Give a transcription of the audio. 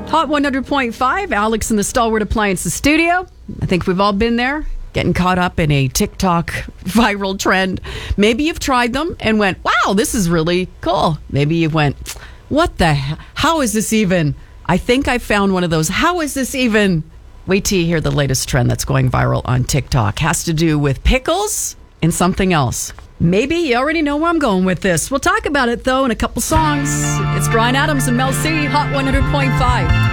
Hot 100.5, Alex in the Stalwart Appliances studio. I think we've all been there, getting caught up in a TikTok viral trend. Maybe you've tried them and went, wow, this is really cool. Maybe you went, what the hell? How is this even? I think I found one of those. How is this even? Wait till you hear the latest trend that's going viral on TikTok. Has to do with pickles and something else. Maybe you already know where I'm going with this. We'll talk about it, though, in a couple songs. It's Bryan Adams and Mel C, Hot 100.5.